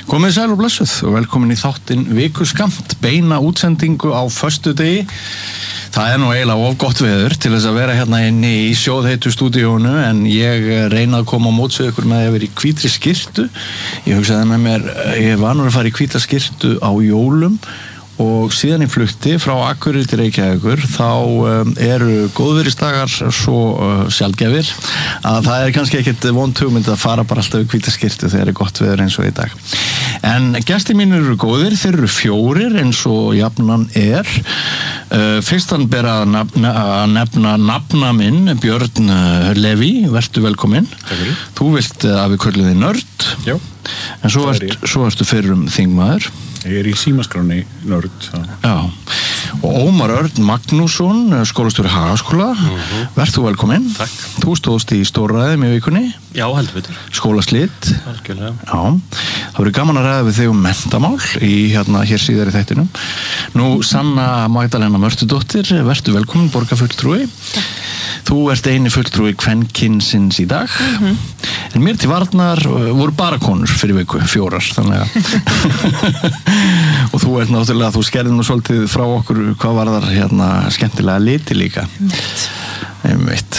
Komið sæl og blessuð og velkomin í þáttinn Vikuskamt, beina útsendingu á föstudegi. Það nú eiginlega of gott veður til þess að vera hérna inni í sjóðheitu stúdíónu, en ég reyna að koma á móts við ykkur með að vera í hvítri skyrtu. Ég hugsaði með mér, ég var nú að fara í hvíta skyrtu á jólum og síðan í flutti frá Akureyri til Reykjavíkur þá eru góðviðrisdagar svo sjaldgæfir að það kannski ekkert vond hugmynd að fara bara alltaf í hvíta skyrtu þegar gott veður eins og í dag. En gestir mínir eru góðir, þeir eru 4 eins og jafnan fyrstan ber að nefna nafna minn, Björn Leví, vertu velkominn. Þú vilt að við köllum þig nörd. Já. En svo ertu fyrrum þingmaður. Ég í símaskráni nörd. Já. Og Ómar Örn Magnússon, skólastjóri Hagaskóla. Vertu velkominn. Takk. Þú stóðst í stórræðum í vikunni. Já, heldur betur. Skólaslit. Algjörlega. Já. Það verður gaman að ræða við þig menntamál í hér síðar í þættinum. Nú, Sanna Magdalena Mörtudóttir, vertu velkomin, borgarfulltrúi. Þú ert eini fulltrúi kvenkynsins í dag. En mér til varnar voru bara konur fyrir viku, 4, þannig að og þú ert náttúrulega, þú skerðir nú svolítið frá okkur hvað var þar skemmtilega liti líka. Einmitt.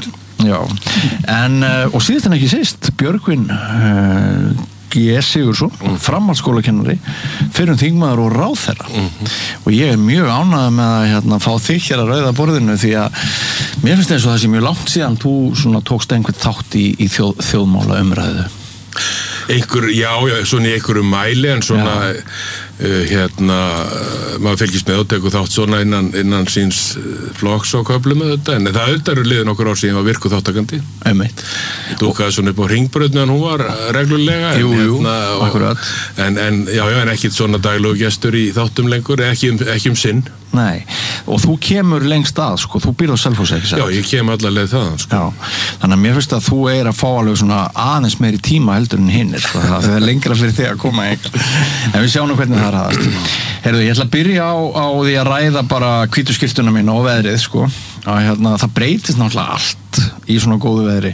Og síðast en ekki síst, Björgvin G. Sigursson, framhaldsskólakennari, fyrrum þingmaður og ráðherra. Og ég mjög ánægður með að fá þig hér að rauða borðinu, því að mér finnst eins og það sé mjög langt síðan þú tókst einhvern þátt í þjóðmála umræðu. Já, svona í einhverju mæli, en svona maður fylgist með og tekur þátt svona innan síns flokks og köflum með þetta, en það auðvitað eru liðin okkur ár síðan var virku þáttakandi. Einmitt. Dúkaði svona upp á Hringbraut meðan hún var reglulega. Jú, akkurat. En ekkit svona daglegu gestur í þáttum lengur, ekki sinn. Nei, og þú kemur lengst að, sko, þú býrð á Selfossi, ekki satt? Já, ég kem alla leið þaðan, sko. Já, þannig að mér finnst að þú að fá alveg svona aðeins meiri tíma heldur en hinnir, sko, það er lengra fyrir þig að koma eitthvað. En við sjáum hvernig það raðast. Heyrðu, ég ætla að byrja á því að ræða bara hvítu skyrtuna mína og veðrið, sko. Að það breytist náttúrulega allt í svona góðu veðri.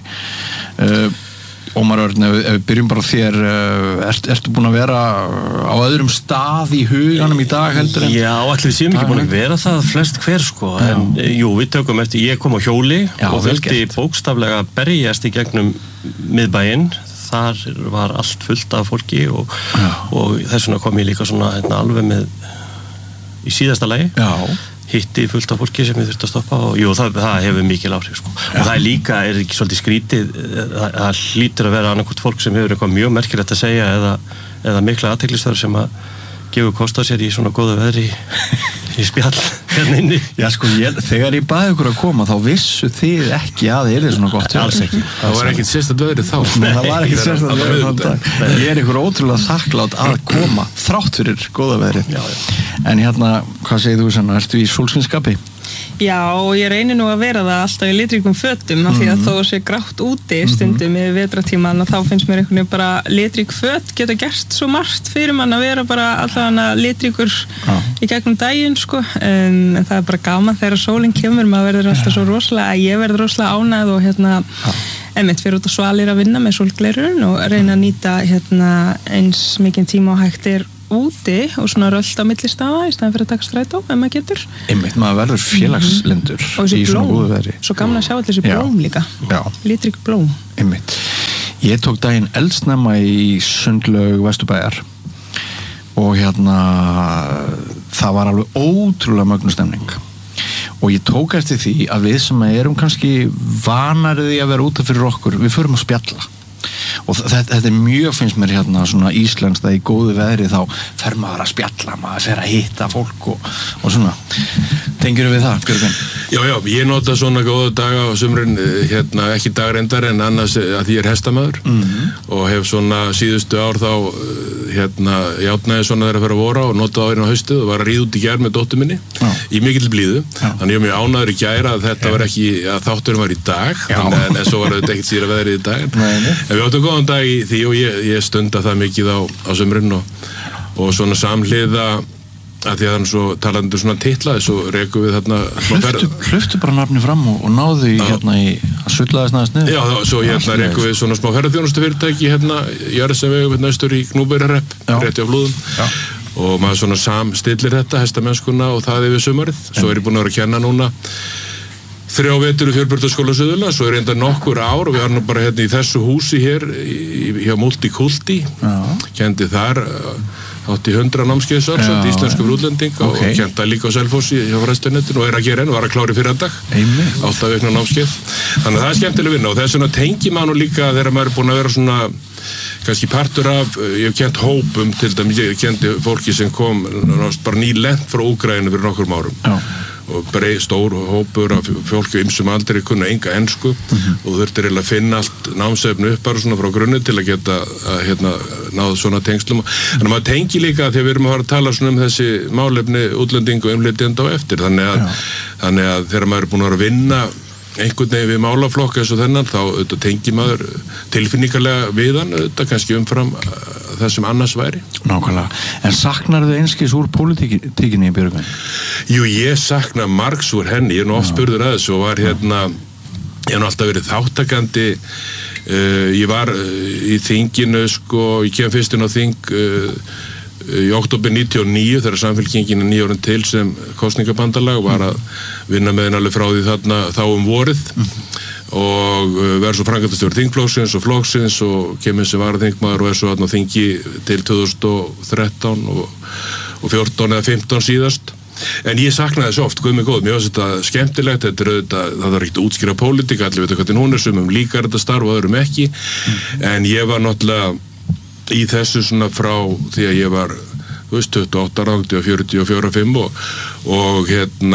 Ómar Örn, ef við byrjum bara þér, ertu búin að vera á öðrum stað í huganum í dag heldur en? Já, allir við séum ekki búin að vera það flest hver, sko, en jú, við tökum eftir, ég kom á hjóli og vildi bókstaflega berjast í gegnum miðbæinn, þar var allt fullt af fólki og þess vegna kom ég líka svona alveg með í síðasta lagi. Já. Hitti fullt af fólki sem ég þurfti að stoppa og jú, það hefur mikil áhrif, sko. Og það líka, ekki svolítið skrítið, það hlýtur að vera annarkvort fólk sem hefur eitthvað mjög merkilegt að segja eða mikla athyglisverð sem að gefur kost á sér í svona góðu veðri í spjall hérna inni. Já, sko, þegar ég baði ykkur að koma þá vissu þið ekki að það svona gott veður. Alls ekki. Það var ekkert sérstakt veðrið þá. Nei, það var ekkert sérstakt veðrið þá. Ég ykkur ótrúlega þakklátt að koma þrátt fyrir góða veðrið. Já. En hvað segir þú Sanna, ertu í sólskinsskapi? Já, og ég reynir nú að vera það alltaf í litríkum fötum af því að þó sé grátt úti stundum yfir vetratíman og þá finnst mér einhvern veginn bara litrík föt geta gert svo margt fyrir mann að vera bara allavega litríkur í gegnum daginn, sko, en það bara gaman þegar sólin kemur, maður verður alltaf svo rosalega, ég verður rosalega ánægð og einmitt fyrir út á Svalir að vinna með sólglerun og reyna að nýta eins mikinn tíma og hægt úti og svona rölt á milli staða í staðan fyrir að taka strætó, ef maður getur. Einmitt, maður verður félagslindur í svona góðu veðri. Svo gaman að sjá allir þessi blóm líka. Já. Litrík blóm. Einmitt. Ég tók daginn eldsnemma í Sundlaug Vesturbæjar og það var alveg ótrúlega mögnustemning. Og ég tók eftir því að við sem erum kannski vanariði að vera útaf fyrir okkur, við förum að spjalla. Og þetta mjög, finnst mér svona íslenskt að í góðu veðri þá fer maður að spjalla, maður fer að hitta fólk og svona. Tengirðu við það, Björgvin? Já, ég nota svona góða daga á sumrin, ekki dagrendar en annars að ég hestamaður og hef svona síðustu ár þá játnaði svona þegar að fara að vora og notaði árin á haustið og var að ríða út í gær með dóttur minni í mikill blíðu. Þannig ég var mjög ánægður í gær að þetta var ekki, að þátturinn var í dag, en svo var þetta ekkert síðra veðrið í dag. En við áttum góðan dag í því og ég stunda það mikið á sumrin og svona samhliða að því að hann svo talandi svona titlaði, svo rekum við þarna hluftu bara nafni fram og náðu í hérna í að sullaðist næðast niður. Já, svo hérna rekum við svona smá ferðarþjónustufyrirtæki hérna í Jörðsavegu hérna austur í Gnúbverjahreppi, rétti á Flúðum. Já. Og maður svona samstillir þetta, hestamennskuna og það yfir sumarið. Svo ég búin að vera að kenna núna 3 vetur í Fjölbrautaskóla Suðurlands, svo enda nokkur ár og við erum bara hérna í þessu húsi hér hjá Multikulti, kendi þar átti 100 námskeiðsár í íslensku fyrir útlendinga og kenta líka á Selfossi hjá Fræðslunettinu og að gera enn, var að klára í fyrradag 8 vikna námskeið, þannig að það skemmtileg vinna og þess vegna tengi maður nú líka þegar maður búin að vera svona kannski partur af, ég hef kent hópum til dæmis, ég kendi fólki sem kom bara nýlent frá Úkraínu fyrir nokkur árum og stór hópur af fólki ymsum aldrei kunna enga ensku og þurftir að finna allt námsefni upp bara svona frá grunni til að geta náð svona tengslum. Þannig að maður tengi líka þegar við erum að fara að tala svona þessi málefni útlendingu og innflytjenda á eftir. Þannig að þegar maður er búin að vera að vinna einhvern veginn við málaflokka eins og þennan þá tengi maður tilfinningarlega við hann kannski umfram það sem annars væri. Nákvæmlega. En saknar þau einskis úr pólitíkinni í Björgvin? Jú, ég sakna margs úr henni, ég er nú oft spurður að þessu og var ég hef nú alltaf verið þáttakandi, ég var í þinginu ég kem fyrst inn á þing í október 99 þegar Samfylkingin 9 árin til sem kosningabandalag var að vinna með henni alveg frá því þarna þá vorið og verður svo framkvæmdastjóri þingflokksins og flokksins og kemur sem varaþingmaður og svo þarna þingi til 2013 og 14 eða 15 síðast. En ég saknaði þessu oft, guð mig góð, mér finnst þetta skemmtilegt, þetta auðvitað, það er ekkert að útskýra pólitík, allir veit hvernig hún sumum líkar þetta starf og öðrum ekki, en ég var náttúrulega í þessu svona frá því að ég var 28 ára, 44-5 og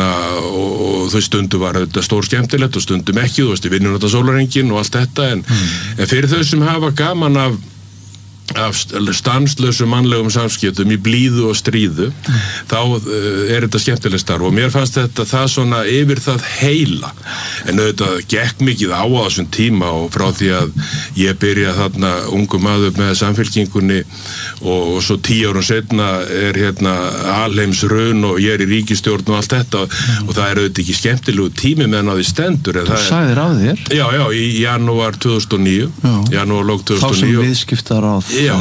þau stundu var þetta stór skemmtilegt og stundum ekki, þú veist, ég vinnur þetta sólarhringinn og allt þetta, en fyrir þau sem hafa gaman af stanslösu mannlegum samskiptum í blíðu og stríðu þá þetta skemmtileg starf og mér fannst þetta það svona yfir það heila en auðvitað gekk mikið á þessum tíma og frá því að ég byrja þarna ungum maður með Samfylkingunni og svo 10 árum setna er alheimsrun og ég er í ríkisstjórn og allt þetta og það er auðvitað ekki skemmtilegu tími meðan á því stendur. Þú sagðir af þér? Já, í janúar 2009 janúarlók 2009 þá sem viðskiptaráð Já.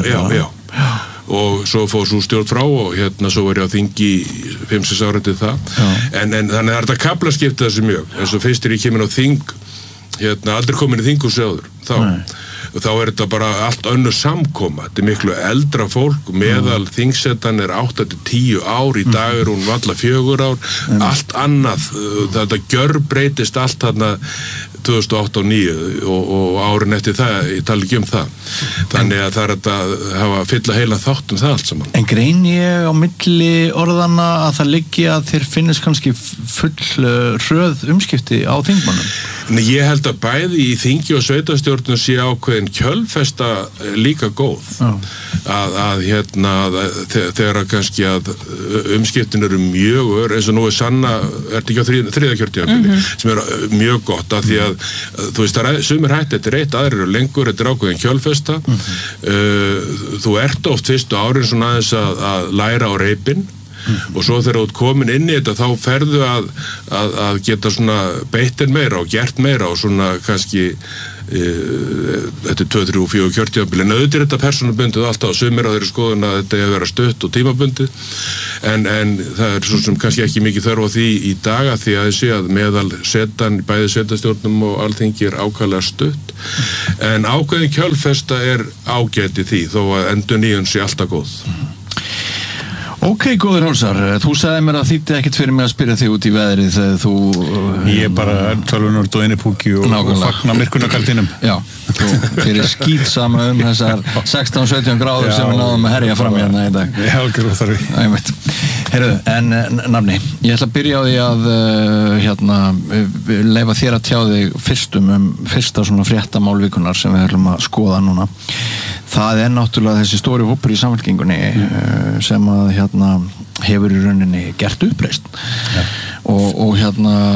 Og svo fór svo stjórn frá og svo var ég á þingi 5-6 ára til það en þannig að þetta kaflaskipta þessu mjög eins og fyrst ég kemur á þing aldrei komin í þinghús áður þá er þetta bara allt önnur samkoma, þetta er miklu eldra fólk meðal þingsetan er 8-10 ár, í dag er hún varla 4 ár, allt annað þetta gjörbreytist allt þarna 2008 og 2009 og árin eftir það, ég tala ekki það þannig að það er að hafa fylla heila þátt það allt saman. En grein ég á milli orðana að það liggi að þér finnist kannski full hröð umskipti á þingmannum? Ég held að bæði í þingi og sveitarstjórnum sé ákveðin kjölfesta líka góð þegar kannski að umskiptin eru mjög eins og nú er Sanna, ertu ekki á þriðja kjörtímabili sem er mjög gott af því að þú veist, sumir hætti þetta er eitt, aðrir eru lengur, þetta er ákveðin kjölfesta þú ert oft fyrstu árin svona aðeins að læra á reipinn og svo þegar þú ert komin inn í þetta þá ferðu að geta svona beittin meira og gert meira og svona kannski þetta er 2-3-4 kjörtímabil en auðvitað er þetta persónubundið alltaf og sumir á þeirri skoðun að þetta er vera stutt og tímabundið en það er svo sem kannski ekki mikið þörf á því í dag að því að þessi að meðal setan, bæði setastjórnum og alþingi er ákaflega stutt en ákveðin kjölfesta er ágætt í því þó að endurnýjun sé alltaf góð. Ok, góður Hálsar, þú sagði mér að þýtti ekkert fyrir mig að spyrja þig út í veðrið þegar þú... Ég er bara tölvunörd og innipúki og fagna myrkunarkaldinum. Já, þú fyrir skýtsama þessar 16-17 gráður sem við náðum að herja fram hérna í dag. Ég helgur og þarf við. Heyrðu, en nafni, ég ætla að byrja á því að leyfa þér að tjá þig fyrsta svona fréttamálvikunar sem við höfum að skoða núna. Það er náttúrulega þessi stóri hópur í Samfylkingunni sem að hefur í rauninni gert uppreist og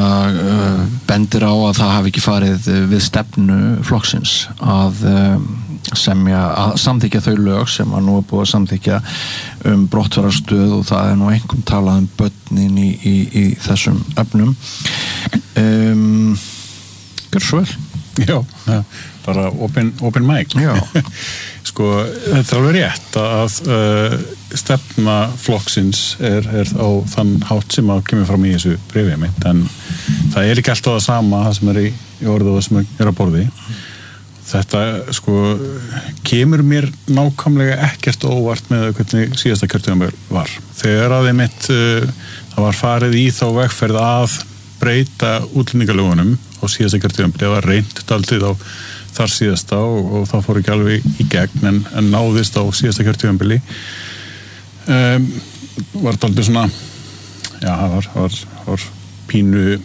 bendir á að það hafi ekki farið við stefnu flokksins að samþykkja þau lög sem að nú búið að samþykkja brottfararstöð og það nú einhvern talað börnin í þessum efnum. Gjör svo vel. Já, bara open mic. Já. Sko, þetta alveg rétt að stefna flokksins er á þann hátt sem að kemur fram í þessu bréfi mitt, en það ekki alltaf það sama það sem í orðu og það sem á borði. Þetta, sko, kemur mér nákvæmlega ekkert óvart með hvernig síðasta kjörtímabil var. Þegar að það var farið í þá vegferð að breyta útlendingalögunum á síðasta kjörtímabili, það var reynt daldið á þar síðasta og það fór ekki alveg í gegn en náðist á síðasta kjörtímabili. Var daldið svona, já, það var pínu,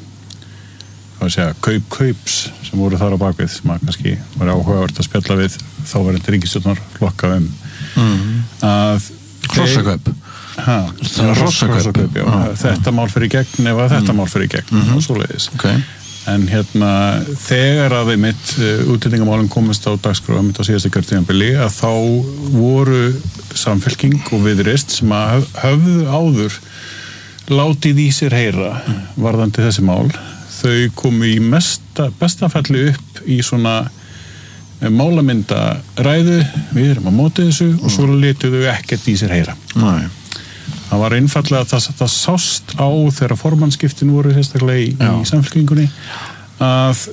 kaups sem voru þar á bakvið sem að kannski var áhugavert að spjalla við þáverandi ríkisstjórnarflokka að Hrossakaup. Hrossakaup, já. Þetta mál fer í gegn ef að þetta mál fer í gegn og svoleiðis. En þegar að útlendingamálum komist á dagskrá á síðasta kjörtímabili að þá voru Samfylking og Viðreisn sem að höfðu áður látið í sér heyra varðandi þessi mál. Þau komu í besta falli upp í svona málamyndaræðu, við erum á móti þessu og svo letuðu ekkert í sér heyra. Nei. Það var einfallega að það sást á þegar formannskiptin voru sérstaklega í Samfylkingunni að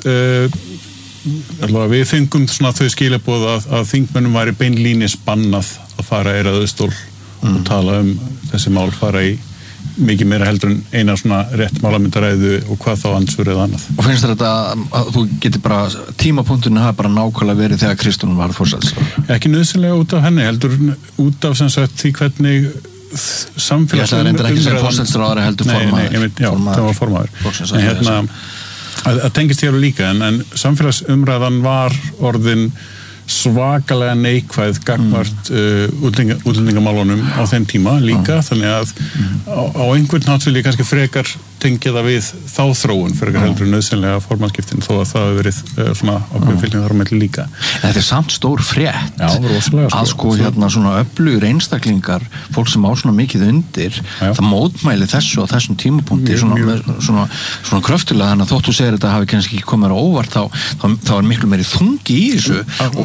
við fengum svona þau skilaboð að þingmönnum væri beinlínis bannað að fara í ræðustól og tala þessi mál, fara í mikið meira heldur en eina svona rétt málamyndaræðu og hvað þá ansvör eða annað. Og finnst þetta að þú getur bara tímapunktinu hafa bara nákvæmlega verið þegar Kristrún var forsætisráðherra? Ekki nauðsynlega út af henni, heldur út af sem sagt því hvernig samfélagsumræðan... Ég ætla að reynda ekki sem forsætisráðherra heldur formaður. Já, það var formaður. En að tengist hér líka, en samfélagsumræðan var orðin svakalega neikvæð gagnvart útlendingamálunum á þeim tíma líka, þannig að á einhvern hátt vil ég kannski frekar tengja það við þá þróun frekar heldur nauðsynlega formannskiptin þó að það hefur verið svona ákveðin fylgning þar á milli líka. En þetta samt stór frétt að sko svona öflugir einstaklingar, fólk sem á svona mikið undir, það mótmæli þessu á þessum tímapunkti svona kröftulega, þannig að þótt þú segir þetta hafi kannski ekki komið á óvart þá er miklu meiri þungi í þessu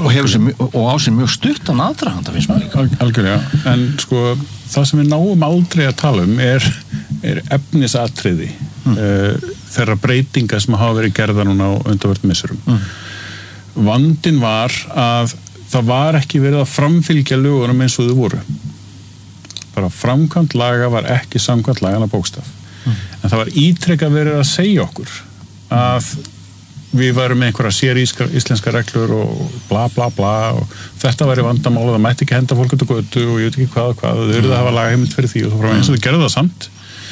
og á sér mjög stuttan aðdraganda finnst mér líka. Algjörlega, en sko það sem við náum aldrei að tala er efnisatriði þeirra breytinga sem hafa verið gerðar núna á undanfarnum misserum. Vandinn var að það var ekki verið að framfylgja lögunum eins og þau voru. Bara framkvæmt laga var ekki samkvæmt lagana bókstaf. En það var ítrekað verið að segja okkur að við varum með einhverja séríslenska reglur og bla bla bla og þetta væri vandamál og það mætti ekki henda fólk út á götu og ég veit ekki hvað þau eruð að hafa lagaheimild fyrir því og svo frá eins og þau gerðu það samt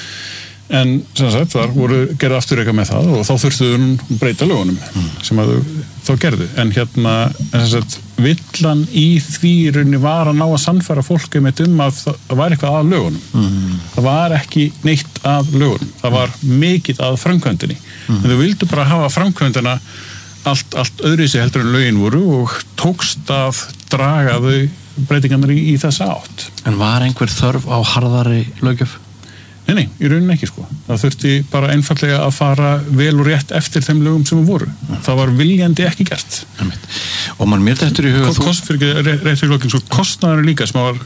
en sem sagt þar voru gerði aftur eitthvað með það og þá þurftu þau breyta lögunum sem að þau gerðu en sem sagt villan í því rauninni var að ná að sannfæra fólki með að það var eitthvað að lögunum það var ekki neitt að lögunum það var mikið að framkvæmdinni en þau vildu bara hafa framkvæmdina allt öðruvísi heldur en lögin voru og tókst að draga þau breytingarnar í þessa átt. En var einhver þörf á harðari löggjöf? Nei, í rauninni ekki sko. Það þurfti bara einfallega að fara vel og rétt eftir þeim lögum sem voru. Það var viljandi ekki gert. Og man mér þetta í huga kostnaður líka sem var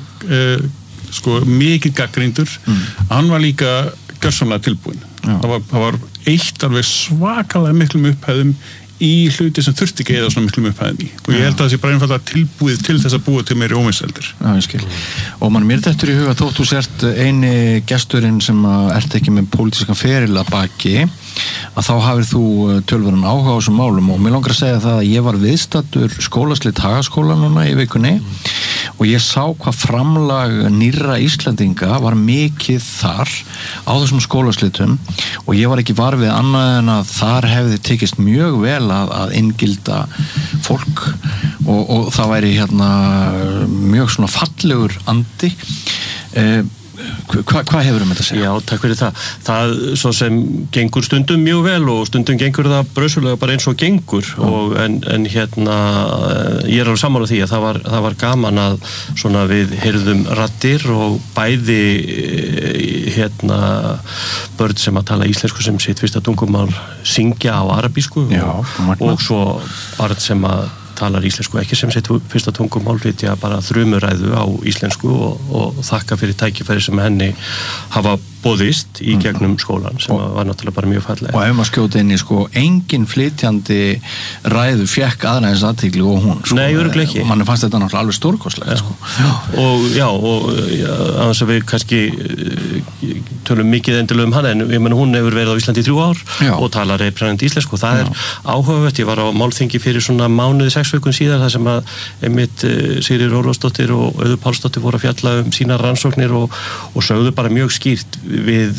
mikið gagnrýndur hann var líka gjörsamlega tilbúin. Það var eitt alveg svakalega miklum upphæðum í hluti sem þurfti ekki eða svona miklum upphæðum í og ég held að það sé bara einfallega tilbúið til þess að búa til meiri óvinseldir. Já, ég skil. Og man mér þetta í huga þótt þú sért eini gesturinn sem ert ekki með pólitískan feril að baki að þá hafir þú tölverðan áhuga á þessum málum og mér langar að segja það að ég var viðstaddur skólaslit Hagaskóla núna í vikunni og ég sá hvað framlag nýrra Íslendinga var mikið þar á þessum skólaslitum og ég var ekki var við annað en að þar hefði tekist mjög vel að inngilda fólk og það væri mjög svona fallegur andi Hvað hefur þetta að segja? Já, takk fyrir það. Það svo sem gengur stundum mjög vel og stundum gengur það brösulega bara eins og gengur en hérna ég alveg sammála því að það var gaman að svona við heyrðum raddir og bæði hérna börn sem að tala íslensku sem sitt fyrsta tungumál syngja á arabísku og svo barn sem að talar íslensku ekki sem sitt fyrsta tungumál vitja bara þrumuræðu á íslensku og þakka fyrir tækifæri sem henni hafa boðist í gegnum skólan sem var náttúrulega bara mjög fallega. Og ef maður skjóta inn í engin flytjandi ræðu fékk aðra eins athygli og hún. Nei, örugglega ekki. Manni fannst þetta náttúrulega alveg stórkostlegt. Og aðeins að við kannski tölum mikið endilega hann en ég meina hún hefur verið á Íslandi í 3 ár og talar reyprænandi íslensku og það áhugavert. Ég var á málþingi fyrir svona mánuði 6 vikum síðan þar sem að einmitt Sigríður Ólafsdóttir og Auður Pálsdóttir voru að fjalla sínar rannsóknir og sögðu bara mjög skýrt við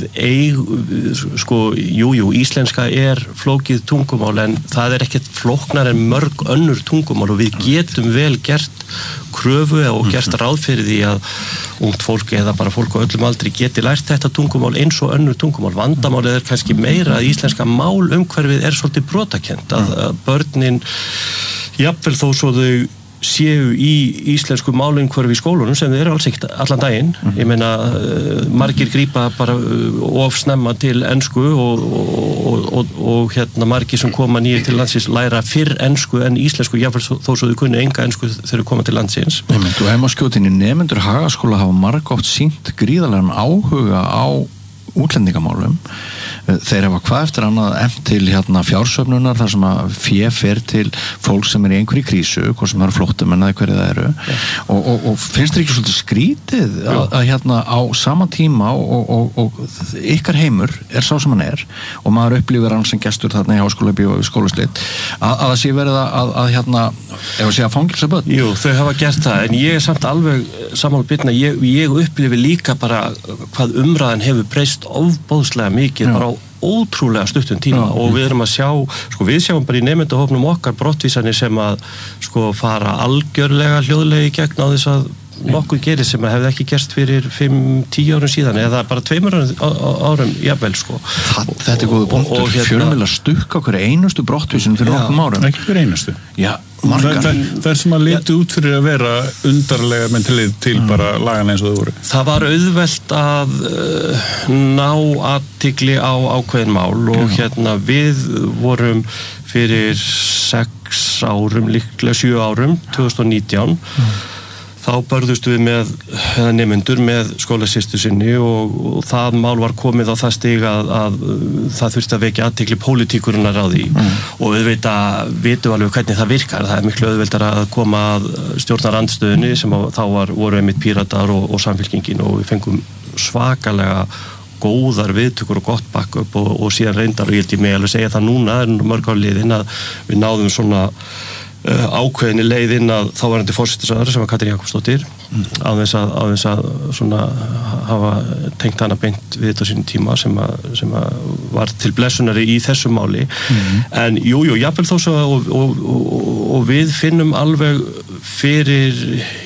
íslenska flókið tungumál en það ekkert flóknar en mörg önnur tungumál og við getum vel gert kröfu og gert ráð fyrir því að ungt fólk eða bara fólk á öllum aldri geti lært þetta tungumál eins og önnur tungumál. Vandamálið kannski meira að íslenska málumhverfið svolítið brotakent að börnin jafnvel þó svo þau séu í íslensku málumhverfi í skólunum sem þau eru alls ekkert allan daginn. Ég meina margir grípa bara of snemma til ensku og hérna margir sem koma nýjir til landsins læra fyrr ensku en íslensku jafnvel þó svo þau kunni enga ensku þegar þau koma til landsins. Og heima á skjótinni nemendur Hagaskóla hafa margoft sýnt gríðarlegan áhuga á útlendingamálum. Þeir hafa hvað eftir annað eftir til fjársöfnunar þar sem að fé fer til fólk sem í einhverju krísu, hvort sem flóttamenn eða hverju það eru og finnst þér ekki svolítið skrítið að á sama tíma og ykkar heimur sá sem hann og maður upplifir hann sem gestur þarna í háskólabíó og skólaslit að það sé verið ef að segja fangilsa börn? Jú, þau hafa gert það en ég samt alveg sammála bitna, ég upplifi líka bara hvað umræðan hefur breyst ofboðslega mikið bara á ótrúlega stuttum tíma og við erum að sjá við sjáum bara í nemendahópnum okkar brottvísanir sem að fara algjörlega hljóðlega í gegn á þess að nokkuð gerist sem hefði ekki gerst fyrir 5-10 árum síðan eða bara 2 árum jafnvel Þetta góðu punktur, fjölmiðlar stukka okkur einustu brottvísun fyrir nokkum árum ekki fyrir einustu það sem að litu út fyrir að vera undarlega menn til bara lagan eins og þau voru það var auðvelt að ná athygli á ákveðin mál og við vorum fyrir 6 árum líklega 7 árum 2019 þá börðust við með nemendur með skólasystur sinni og það mál var komið á það stig að það þurfti að vekja athygli pólitíkurinnar á því og vitum alveg hvernig það virkar. Það miklu auðveldara að koma að stjórnarandstöðunni sem þá voru einmitt Píratar og Samfylkingin og við fengum svakalega góðar viðtökur og gott backup og síðan reyndar og ég held ég mig alveg segja það núna mörg ár liðin að við náðum svona ákveðinni leið inn að þáverandi forsætisráðherra sem var Katrín Jakobsdóttir á þess að svona hafa tengt hana beint við þetta á sínum tíma sem að var til blessunari í þessu máli en jafnvel þó svo og við finnum alveg fyrir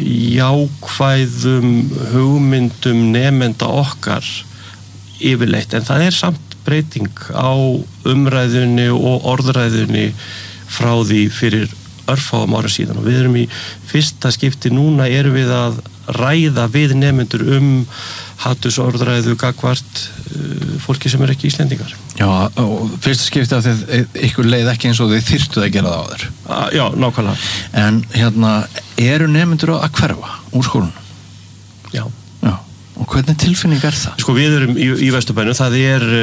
jákvæðum hugmyndum nemenda okkar yfirleitt en það samt breyting á umræðunni og orðræðunni frá því fyrir örfáum ára síðan og við erum í fyrsta skipti núna erum við að ræða við nemendur hatursorðræðu gagnvart fólki sem ekki Íslendingar. Já, og fyrsta skipti að þið ykkur leið ekki eins og þið þyrftuð að gera það á þér. Já, nákvæmlega. En eru nemendur að hverfa úr skólanum? Já. Og hvernig tilfinning það? Við erum í Vesturbænum, það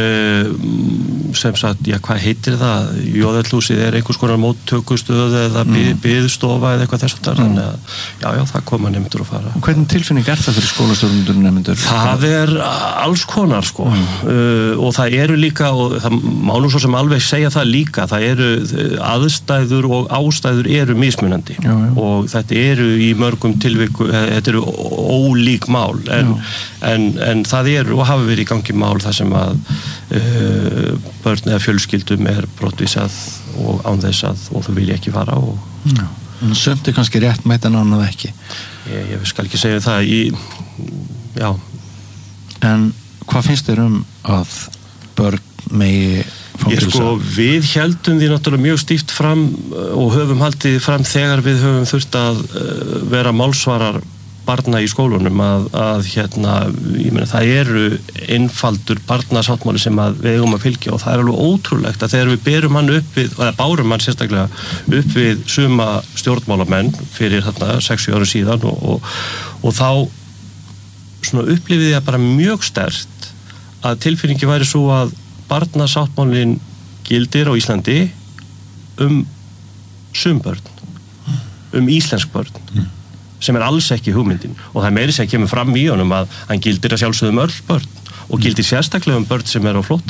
sem sagt, hvað heitir það? Jóðallhúsið einhvers konar móttökustöð eða biðstofa eða eitthvað þess að þannig að það koma nemendur að fara. Og hvernig tilfinning það fyrir skólastjórnendur nemendur? Það alls konar og það eru líka, og það má nú svo sem alveg segja það líka, það eru aðstæður og ástæður eru mismunandi og þetta eru í mörgum tilvikum, þetta eru ólík mál en það og hafa verið í gangi mál þar sem að börn eða fjölskyldum brottvísað og án þess að og þau vilja ekki fara En sömnt kannski rétt mæta en annað ekki Ég skal ekki segja það En hvað finnst þér að börn megi fangelsa? Við heldum því náttúrulega mjög stíft fram og höfum haldið fram þegar við höfum þurft að vera málsvarar barna í skólunum að ég meina það eru einfaldur barnasáttmáli sem við eigum að fylgja og það alveg ótrúlegt að þegar við berum hann upp við, eða bárum hann sérstaklega upp við suma stjórnmálamenn fyrir 6 ára síðan og þá svona upplifið ég bara mjög sterkt að tilfinningi væri svo að barnasáttmálin gildir á Íslandi sum börn, íslensk börn sem alls ekki hugmyndin og það meiri sem kemur fram í honum að hann gildir að sjálfsögðum öll börn og gildir sérstaklega börn sem eru á flótta.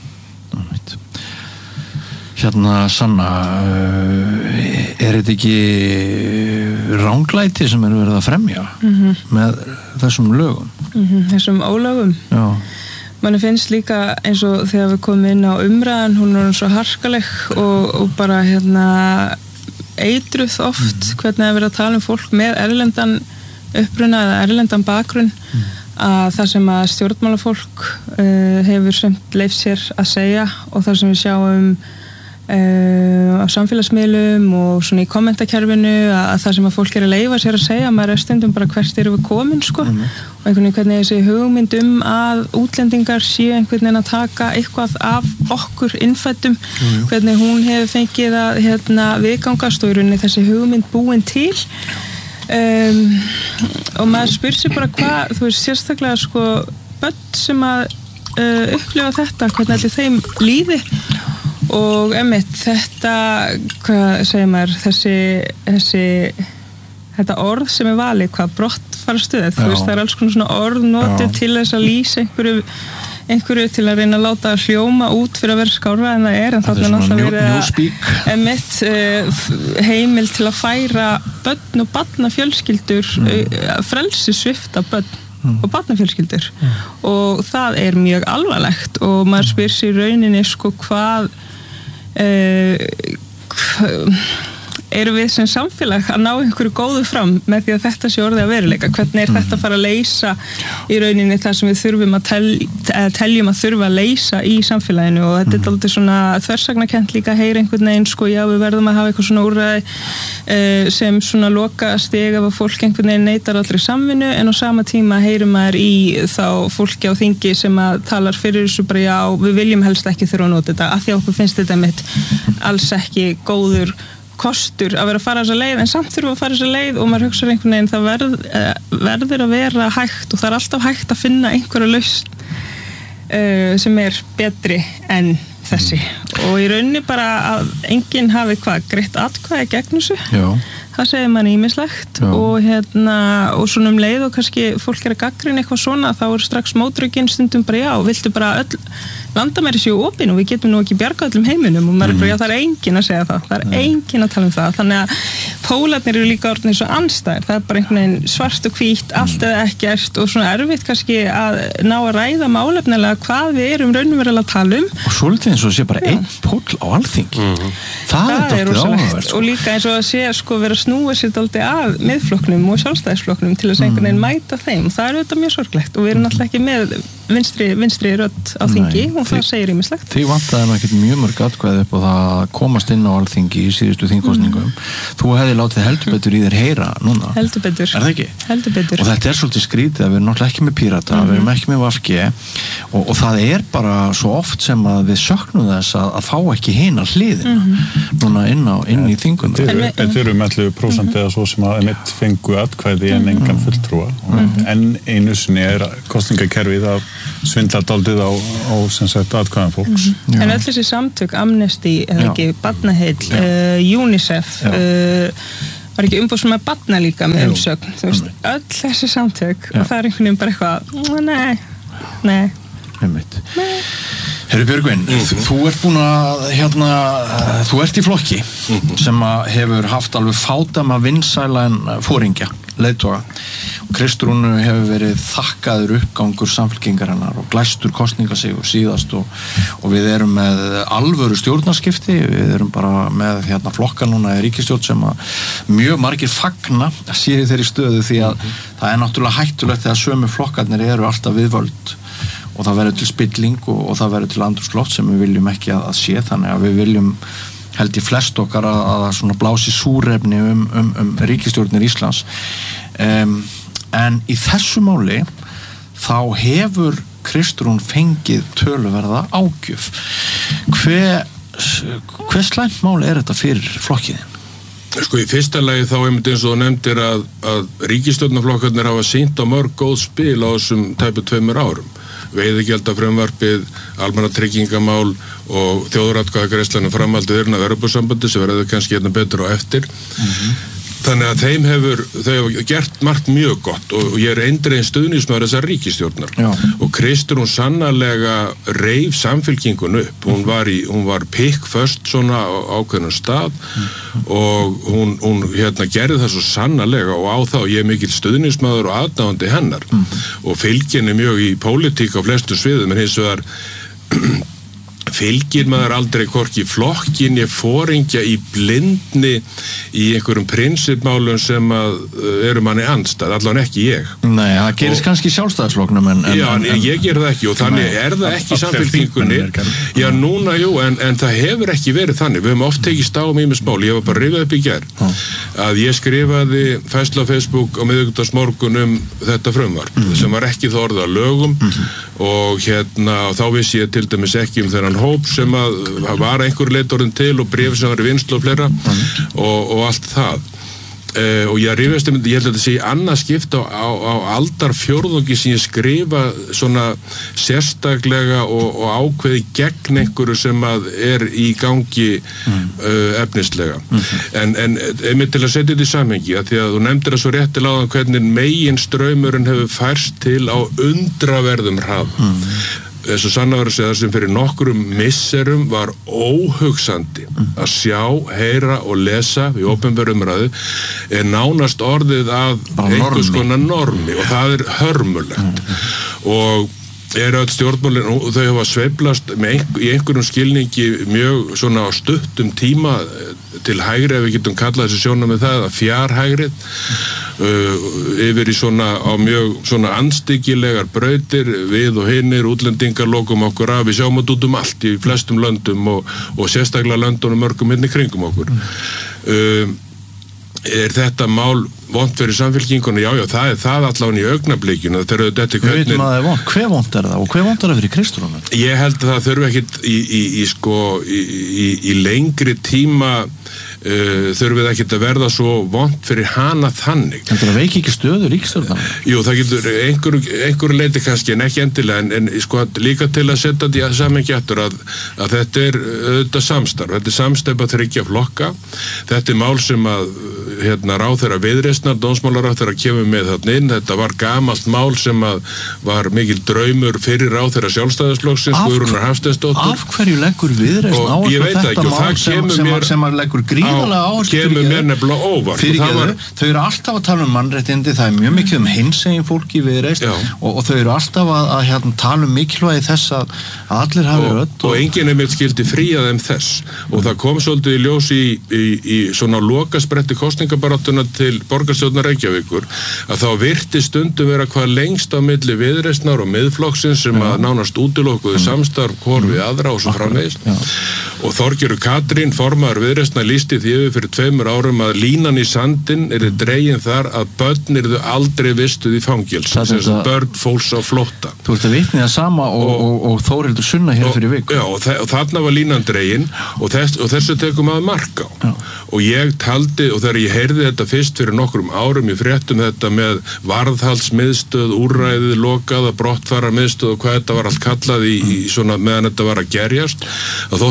Sanna, þetta ekki ranglæti sem verið að fremja með þessum lögum? Þessum ólögum? Já. Manni finnst líka eins og þegar við komum inn á umræðan, hún er svo harkaleg og bara eitruð oft hvernig það verið að tala fólk með erlendan uppruna eða erlendan bakgrunn að það sem að stjórnmálafólk hefur semt leyft sér að segja og það sem við sjáum á samfélagsmiðlum og svona í kommentakerfinu að það sem að fólk að leyfa sér að segja maður stundum bara hvert eru við komin og einhvern veginn hvernig þessi hugmynd að útlendingar séu einhvern veginn að taka eitthvað af okkur innfættum hvernig hún hefur fengið að viðgangast og í rauninni þessi hugmynd búin til og maður spyr sér bara hvað þú veist sérstaklega börn sem að upplifa þetta hvernig allir þeim líði og þetta hvað segir maður þetta orð sem valið hvað brottfarastöð þú veist það alls konar svona orð notið til þess að lýsa einhverju til að reyna að láta hljóma út fyrir að vera skárra en það en þá er náttúrulega verið heimil til að færa börn og barnafjölskyldur frelsissvipta börn og barnafjölskyldur og það mjög alvarlegt og maður spyr sér í rauninni hvað erum við sem samfélag að ná einhverju góðu fram með því að þetta sé orðið að veruleika hvernig þetta að fara að leysa í rauninni það sem við þurfum að teljum að þurfa að leysa í samfélaginu og þetta aldrei svona þversagnarkennt líka að heyra einhvern veginn já við verðum að hafa eitthvað svona úrræði sem svona loka stig ef að fólk einhvern veginn neitar allri samvinnu en á sama tíma heyrum maður í þá fólki á þingi sem að talar fyrir þessu bara já við viljum helst ekki þurfa að nota þetta af því að okkur finnst þetta mitt alls ekki góður kostur að vera að fara þessa leið en samt þurfa að fara þessa leið og maður hugsa einhvern veginn það verður að vera hægt og það alltaf hægt að finna einhverja lausn sem betri en þessi og í rauninni bara að enginn hafi greitt atkvæði gegn þessu það segir manni ýmislegt og svona leið og kannski fólk að gagnrýna eitthvað svona þá strax mótrökin stundum bara já viltu bara öll landamæri séu opin og við getum nú ekki bjarga öllum heiminum og maður bara já það enginn að segja það enginn að tala það þannig að pólarnir eru líka orðin eins og andstæðir það bara einhvern veginn svart og hvítt allt eða ekkert og svona erfitt kannski að ná að ræða málefnilega hvað við erum raunverulega að tala og svolítið eins og sé bara einn póll á Alþingi það dálítið áhugavert og líka eins og að sé vera snúið sér dálítið að miðflokknum og sjálfstæðisflokknum til þess einhvern veginn mæta þeim það auðvitað mjög sorglegt og við erum náttúrulega ekki með vinstri rödd á þingi og það segir ýmislegt. Þið vantaði nú ekkert mjög mörg atkvæði upp og það komast inn á Alþingi í síðustu þingkosningum. Þú hefði látið heldur betur í þér heyra núna. Heldur betur. Er það ekki? Heldur betur. Og þetta svolítið skrítið að við erum náttúrulega ekki með Pírata, við erum ekki með VFG og það bara svo oft sem að við söknum þess að fá ekki hina hliðina núna inn í þingum. Þetta eru með 11% eða svo sem að mitt fengu atkvæði en engan fulltrúa en einu sinni kosningakerfið að svindla dálítið á sem sagt atkvæðan fólks. En öll þessi samtök, Amnesty, eða ekki, Barnaheill, UNICEF, var ekki umboðsmaður barna líka með umsögn, þú veist, öll þessi samtök og það einhvern veginn bara eitthvað, nei. Herru Björgvin, þú ert búin að þú ert í flokki sem hefur haft alveg fádama vinsælan foringja, leiðtoga Kristrúnu hefur verið þakkaður uppgangur samfylkingarinnar og glæstur kosningasigur síðast og við erum með alvöru stjórnarskipti, við erum bara með flokka núna í ríkisstjórn sem að mjög margir fagna að séu þeirri stöðu því að það er náttúrulega hættulegt þegar sömu flokkarnir eru alltaf við völd og það verður til spilling og það verður til andrúmsloft sem við viljum ekki að sé, þannig að við viljum held ég flest okkar að svona blási súrefni ríkisstjórnir Íslands en í þessu máli þá hefur Kristrún fengið töluverða ágjöf. Hve slæmt máli þetta fyrir flokkiðin? Sko í fyrsta lagi þá einmitt eins og þú nefndir að ríkisstjórnarflokkarnir hafa sýnt á mörg góð spil á þessum tæpu 2 árum. Veiðigjaldafrumvarpið, almannatryggingamál og þjóðaratkvæðagreiðslan framhaldið af Evrópusambandi sem verður kannski betur á eftir. Þannig að þau hafa gert margt mjög gott og ég eindreginn stuðningsmaður þessar ríkisstjórnar. Og Kristrún sannarlega reif samfylkingun upp. Hún var pikkföst svona á ákveðnum stað og hún gerði það svo sannarlega og á það og ég mikill stuðningsmaður og aðdáandi hennar og fylgjenni mjög í pólitík á flestu sviðum en hins vegar fylgir maður aldrei hvorki flokkin ég foringja í blindni í einhverjum prinsipmálum sem eru manni andstæð, allan ekki ég. Nei, það gerist kannski sjálfstæðisflokknum en ég ger það ekki og þannig það ekki samfylkingunni. Já, núna, en það hefur ekki verið þannig. Við höfum oft tekist á ýmis mál. Ég var bara rifað upp í gær að ég skrifaði færslu á Facebook á miðvikudagsmorgun þetta frumvarp sem var ekki þó orðið að lögum og þá vissi ég til dæmis ekki þennan hóp sem að var einhver leitorinn til og bréf sem var í vinnslu og fleira og allt það og ég rifjast ég held að þetta sé annað skipt á aldarfjórðungi sem ég skrifa svona sérstaklega og ákveði gegn einhverju sem að í gangi efnislega en einmitt til að setja þetta í samhengi að því að þú nefndir það svo réttilega áðan hvernig meginstraumurinn hefur færst til á undraverðum hraða eins og sanna verið að segja það sem fyrir nokkrum misserum var óhugsandi að sjá, heyra og lesa í opinberu umræðu nánast orðið af einhvers konar normi og það hörmulegt og öll stjórnmálin og þau hafa sveiflast í einhverjum skilningi mjög svona á stuttum tíma til hægri ef við getum kallað þessi sjónarmið það að fjárhægrið yfir í svona á mjög svona andstyggilegar brautir við og hinir, útlendingar lokum okkur af, við sjáum þetta út allt í flestum löndum og sérstaklega löndunum mörgum hérna í kringum okkur þetta mál vont fyrir samfylkinguna? Já, það allavega í augnablikinu þegar þetta hvernig... Við veitum að það vont. Hve vont það og hve vont það fyrir Kristrúnu? Ég held að það þurfi ekkit í lengri tíma þurfið ekkit að verða svo vont fyrir hana þannig. En það veiki ekki stöðu ríkisstjórnar? Jú, það getur einhverju leiti kannski en ekki endilega en líka til að setja þetta í samhengi aftur að þetta auðvitað samstarf. Þetta samstarf að tryggja flokka. Þetta mál sem að ráðherra Viðreisnar, dómsmálaráðherra kemur með þarna inn. Þetta var gamalt mál sem að var mikil draumur fyrir ráðherra Sjálfstæðisflokksins, Guðrúnar Hafsteinsdóttur. Af hverju leggur Viðreisn áherslu á þetta mál sem að leggur gríðarlega áherslu kemur mér nefnilega óvart. Þau eru alltaf að tala mannréttindi, það mjög mikið hinsegin fólk í Viðreisn og þau eru alltaf að tala mikilvægi þess að allir hafi rödd og enginn einmitt skildi fría þeim þess og það kom svolítið í ljós í svona lokaspretti kosningabaráttuna til borgarstjórnar Reykjavíkur að þá virti stundum vera hvað lengst á milli Viðreisnar og Miðflokksins sem að nánast útilokkuðu samstarf hvor við aðra og svo framvegis og Þorgerður Katrín formaður Viðreisnar lýsti því yfir fyrir 2 árum að línan í sandinn dregin þar að börn yrðu aldrei vistuð í fangelsi börn fólks á flótta. Þú ert að vitni það sama og Þórhildur Sunna hér fyrir viku. Já, og þarna var línan dregin og þessu tekum að marka á og ég taldi og þegar ég heyrði þetta fyrst fyrir nokkrum árum í fréttum þetta með varðhaldsmiðstöð, úrræðið lokað að brottfara miðstöð og hvað þetta var allt kallað í svona meðan þetta var að gerjast þá þótti mér þetta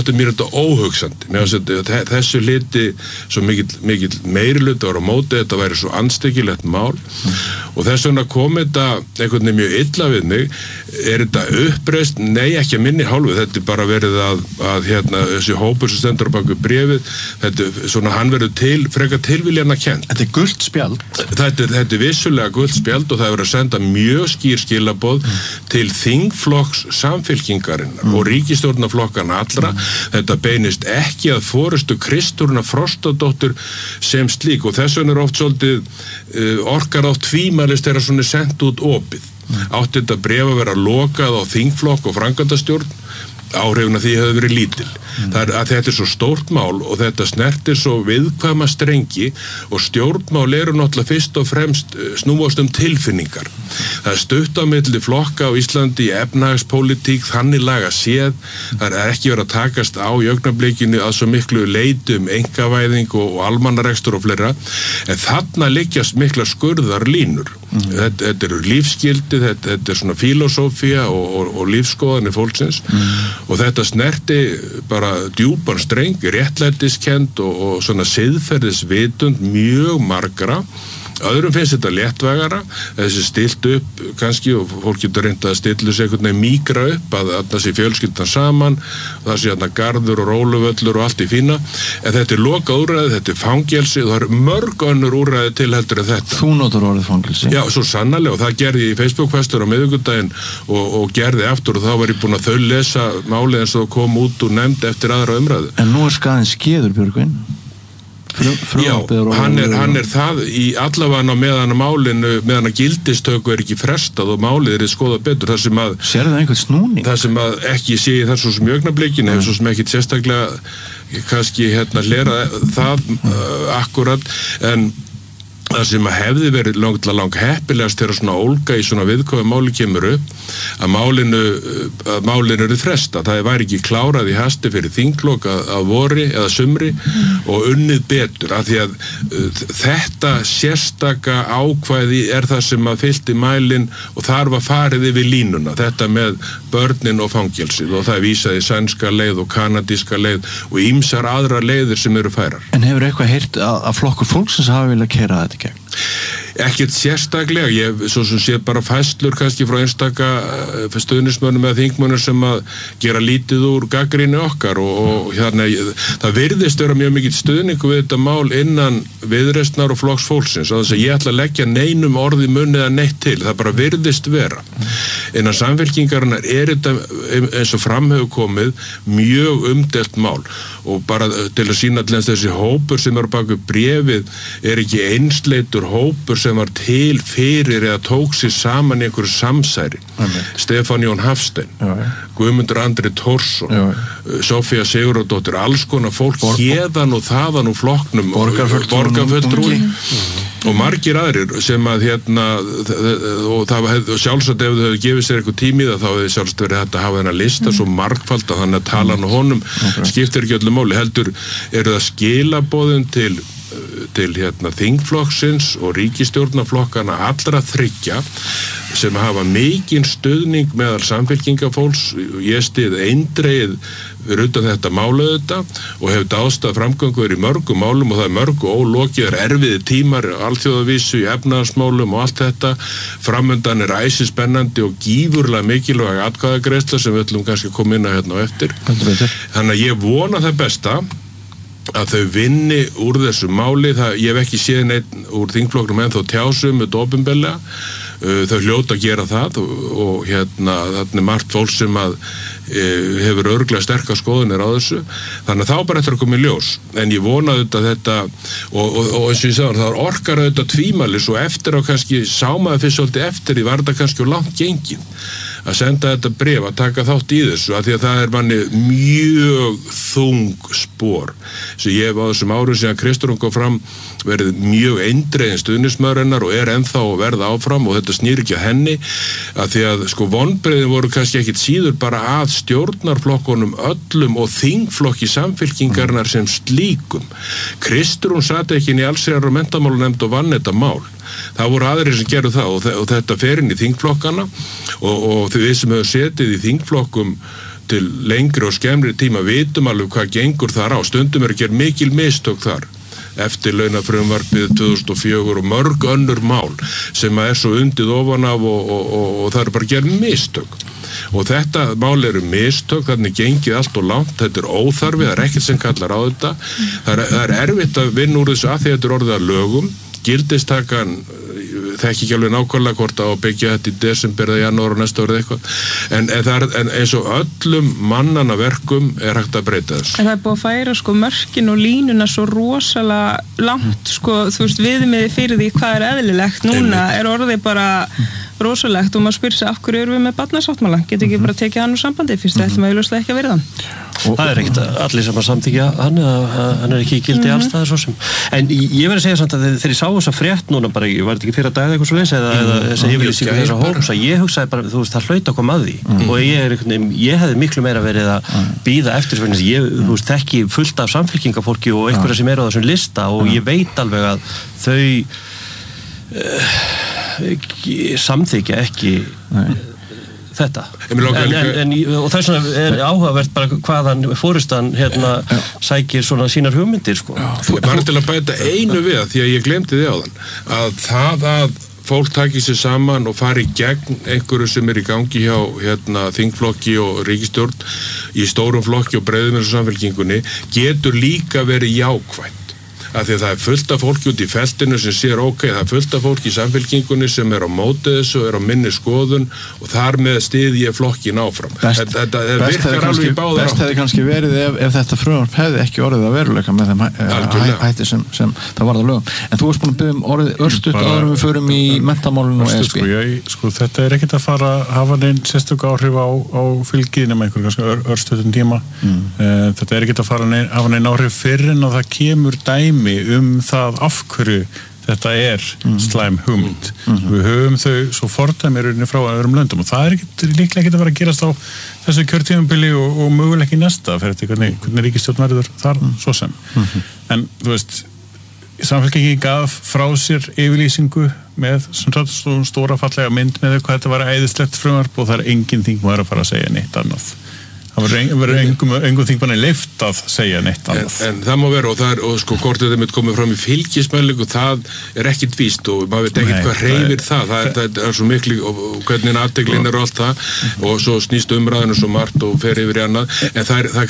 þetta óhugsandi. Mér finnst þessu hluti svo mikill meirihluti var á móti, þetta væri svo andstyggilegt mál og þess vegna kom þetta einhvern veginn mjög illa við mig. Er þetta uppreist? Nei, ekki að minni hálfu. Þetta bara verið að þessi hópur sem stendur á baku bréfið, þetta svona hann verður frekar tilviljana kennt. Þetta gult spjald. Þetta vissulega gult spjald og það verður að senda mjög skýr skilaboð til þingflokks Samfylkingarinnar og ríkisstjórnarflokkana allra. Þetta beinist ekki að forystu Kristrúnar Frostadóttur sem slík og þess vegna oft svolítið orkar á tvímælist þegar svona sendt út opið. Átti þetta bréf að vera lokað á þingflokk og framkvæmdastjórn, áhrifin að því hefði verið lítil. Þetta er svo stórt mál og þetta snertir svo viðkvæma strengi og stjórnmál eru náttúrulega fyrst og fremst snúast tilfinningar. Það er stutt á milli flokka á Íslandi í efnahagspólitík, þannig laga séð. Það er ekki verið að takast á í augnablikinu að svo miklu leiti einkavæðing og almannarekstur og fleira, en þarna liggjast mikla skurðar línur. Þetta eru lífsgildi, þetta er svona filosófía og lífskoðanir fólksins og þetta snerti bara djúpan streng, réttlætiskennd og svona siðferðisvitund mjög margra. Öðrum finnst þetta léttvægara, þessi stilt upp kannski og fólk getur reynt að stilla sig einhvern veginn mýkra upp að það sé fjölskyldan saman, það sé garður og róluvöllur og allt í fína, en þetta er lokað úrræði, þetta er fangelsi og það er mörg önnur úrræði til heldur en þetta. Þú notar orðið fangelsi? Já, svo sannarlega og það gerði ég í Facebook-festur á miðvikudaginn og gerði aftur og þá var ég búin að þau lesa málið eins og kom út og nefnd eftir aðra umræðu. En nú er skaðinn skeður, Björgvin? Já, hann er það í allavega meðan að gildistöku er ekki frestað og málið er skoðað betur. Sérðu það einhvern snúning? Það sem að ekki sé í þessu sem augnablikinn hefur svo sem ekki sérstaklega kannski hlera það akkurat, en það sem að hefði verið langt heppilegast þegar svona ólga í svona viðkvæmu máli kemur upp að málinu eru frestað. Það væri ekki klárað í hasti fyrir þinglok að vori eða sumri og unnið betur af því að þetta sérstaka ákvæði er það sem að fyllti mælin og þar var farið yfir línuna, þetta með börnin og fangelsið og það er vísað í sænska leið og kanadíska leið og ýmsar aðra leiðir sem eru færar. En hefur eitthvað heyrt að flokkur fólksins hafi viljað keyra þetta gegn? Ekkert sérstaklega, ég svo sem sé bara fæslur kannski frá einstaka stuðnismönnum eða þingmönnum sem að gera lítið úr gagnrýni okkar og það virðist vera mjög mikill stuðningu við þetta mál innan Viðreisnar og Flokks fólksins og þess að ég ætla að leggja neinum orði munni eða neitt til, það bara virðist vera. Innan Samfylkingarinnar er þetta eins og fram hefur komið mjög umdelt mál og bara til að sýna til þessi hópur sem er bak við bréfið er ekki einsleitur hópur sem var til fyrir eða tók sér saman í einhverju samsæri. Stefán Jón Hafstein, Guðmundur Andri Tórsson, Sofía Sigurðardóttir, alls konar fólk héðan og þaðan úr flokknum, borgarfulltrúi og margir aðrir sem að og það hefði sjálfsagt ef þau hefði gefið sér eitthvað tími þá hefði sjálfsagt verið hægt að hafa þennan lista svo margfald að þannig að talan og honum skiptir ekki öllu máli, heldur eru það skilaboðin til þingflokksins og ríkisstjórnarflokkana allra þriggja sem hafa mikinn stuðning meðal Samfylkingafólks. Ég styð eindregið fyrir utan þetta málu þetta og hef dáðstað framgöngur í mörgum málum og það er mörgu ólokið, erfiði tímar alþjóðavísu í efnahagsmálum og allt þetta. Framundan er æsispennandi og gífurlega mikilvæg atkvæðagreiðsla sem við ætlum kannski að koma inn á á eftir. Þannig að ég vona það besta að þau vinni úr þessu máli. Ég hef ekki séð neitt úr þingflokknum ennþá tjásum með opinberlega, þau hljóta að gera það og þarna er margt fólk sem að hefur örugglega sterkar skoðanir á þessu, þannig að þá bara eftir að koma í ljós, en ég vona auðvitað þetta og eins og ég sagði það orkar auðvitað tvímælis og eftir á kannski sámaði fyrst svolítið eftir því var þetta kannski langt gengin að senda þetta bréf, að taka þátt í þessu af því að það er manni mjög þung spor sem ég hef á þessum árum síðan Kristrún kom fram verið mjög eindregin stuðningsmaður hennar og er ennþá að verða áfram og þetta snýr ekki að henni að því að vonbrigðin voru kannski ekkit síður bara að stjórnarflokkunum öllum og þingflokki Samfylkingarinnar sem slíkum. Kristrún sat ekki inn í allsherjar- og menntamálanefnd og vann þetta mál. Það voru aðrir sem gerðu það og þetta fer inn í þingflokkana og við sem hefur setið í þingflokkum til lengri og skemmri tíma vitum alveg hvað gengur þar á, stundum að gera mikil mistök þar eftir launafrumvarpið 2004 og mörg önnur mál sem að svo undið ofan af og það bara að gera mistök og þetta mál eru mistök, þannig gengið allt og langt, þetta óþarfi, það ekkert sem kallar á þetta, það er erfitt að vinna úr þessu að því þetta orðið að lögum, gildistakan þekki ekki alveg nákvæmlega hvort á að byggja þetta í desember eða janúar og næsta árið eitthvað en eins og öllum mannanna verkum er hægt að breyta þessu. En það búið að færa mörkin og línuna svo rosalega langt þú veist viðmiði fyrir því hvað er eðlilegt núna er orðið bara rosalegt og maður spyrir sig af hverju erum við með barnasáttmála, getur ekki bara tekið hann úr sambandi fyrst það ætlum að auðvitað ekki að verða það er ekkert allir sem að samþykja hann er ekki í gildi alls staðar svo sem en ég verið að segja samt að þegar ég sá þessa frétt núna bara, ég var ekki fyrir að dagða eitthvað svo leys eða þess að ég vilja síka þessa hóps að ég hugsaði bara, þú veist, það hlaut að koma að því og ég hefði miklu meira verið að bíða eftir ég, þú veist, þekki fullt af samfylkingafólki og einhverja sem eru á þessum lista og ég veit alveg að þau samþykja ekki þetta og það er áhugavert bara hvaðan fórustan sækir svona sínar hugmyndir sko. Bara til að bæta einu við því að ég glemdi því áðan að það að fólk takir sér saman og fari gegn einhverju sem í gangi hjá þingflokki og ríkisstjórn í stórum flokki og breiðum eins og samfélkingunni getur líka verið jákvætt af því að það er fullt af fólki út í feltinu sem sér það er fullt af fólki í samfélkingunni sem er á móti þessu og er á minni skoðun og þar með styðji flokkin áfram. Þetta virkar alveg í báðar best hefði kannski verið ef þetta frumvarp hefði ekki orðið að veruleika með þeim hætti sem það varð að lögum. En þú varst búin að biðja orðið örstutt áður við förum í menntamálinu og ESB. Þetta er ekkert að fara að hafa neinn sérstök áhrif á fylgið nema einhver kannski örstuttum tíma. Þetta er ekkert að hafa neinn áhrif fyrr en að það kemur dæmi það af hverju þetta er slæm hugmynd. Við höfum þau svo fordæmi frá öðrum löndum og það er líklega ekki að fara að gerast á þessu kjörtímabili og mögulega ekki næsta fyrir þetta hvernig ríkisstjórn verður þar svo sem. En þú veist, samfélkingin gaf frá sér yfirlýsingu með stóra fallega mynd með hvað þetta var æðislegt frumvarp og það er engin þingmaður að fara að segja neitt annað. Það verður engum þingmanni leyft að segja neitt annað. En það má vera og sko hvort þetta mitt komið fram í fylgismælingu það er ekkit víst og maður veit ekkit hvað hreyfir það er svo miklu og hvernig aðteglin er og allt það og svo snýst umræðinu svo margt og fer yfir í annað en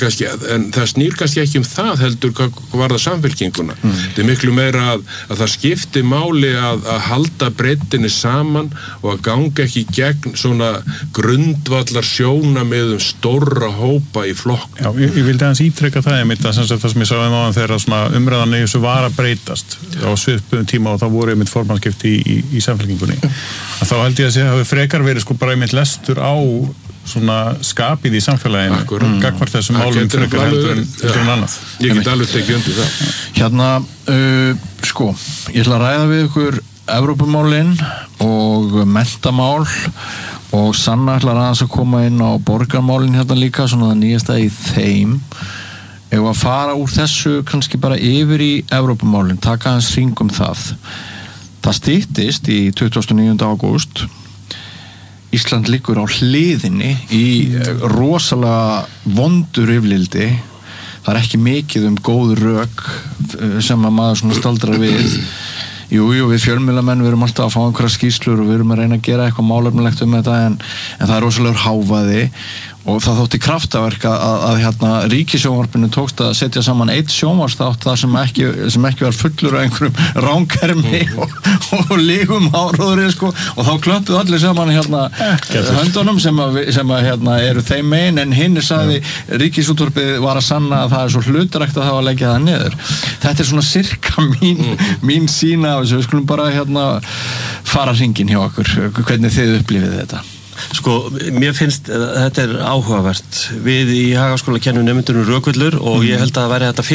það snýr kannski ekki það heldur hvað var það samfélkinguna. Þetta er miklu meira að það skipti máli að halda breiddinni saman og að ganga ekki gegn svona grundvallar sjónamiðum stórra hópa í flokk. Já, ég vildi aðeins ítreka það einmitt það sem ég sagði náðan þegar umræðan í þessu var að breytast á svipuðum tíma og þá voru einmitt formannskipti í samfélkingunni. Þá held ég að það hafi frekar verið sko bara einmitt lestur á svona skapið í samfélaginu gagnvart þessum málum frekar heldur en annað. Ég get alveg tekið undir það. Ég ætla að ræða við ykkur Evrópumálin og menntamál og Sanna ætlar aðeins að koma inn á borgarmálin líka, svona það nýjasta í þeim. Ef að fara úr þessu kannski bara yfir í Evrópumálin, taka aðeins hringum það. Það styttist í 29. ágúst. Ísland liggur á hliðinni í rosalega vondur yfirlildi. Það er ekki mikið góð rök sem að maður svona staldrar við. Jú, við fjölmiðlamenn, við erum alltaf að fá einhverja skýrslur og við erum að reyna að gera eitthvað málefnilegt þetta en það er rosalegur hávaði og það þótti kraftaverk að ríkissjónvarpinu tókst að setja saman eitt sjónvarsþátt það sem ekki var fullur af einhverjum ránkermi og lígum áróðri og þá klöppuðu allir saman höndunum sem eru þeim megin en hinn sagði ríkisútvarpið var að sanna að það er svo hlutrækt að það var að leggja það niður. Þetta er svona sirka mín sýn af þessu, við skulum bara fara hringinn hjá okkur, hvernig þið upplifið þetta? Sko, mér finnst þetta er áhugavert. Við í Hagaskóla kennum nemendunum rökvillur og ég held að það væri hægt að